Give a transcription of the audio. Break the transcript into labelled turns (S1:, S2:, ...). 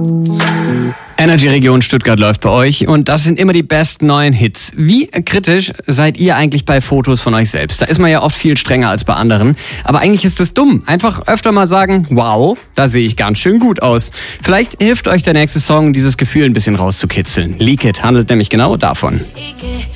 S1: Energy Region Stuttgart läuft bei euch und das sind immer die besten neuen Hits. Wie kritisch seid ihr eigentlich bei Fotos von euch selbst? Da ist man ja oft viel strenger als bei anderen. Aber eigentlich ist es dumm. Einfach öfter mal sagen, wow, da sehe ich ganz schön gut aus. Vielleicht hilft euch der nächste Song, dieses Gefühl ein bisschen rauszukitzeln. Leak It handelt nämlich genau davon.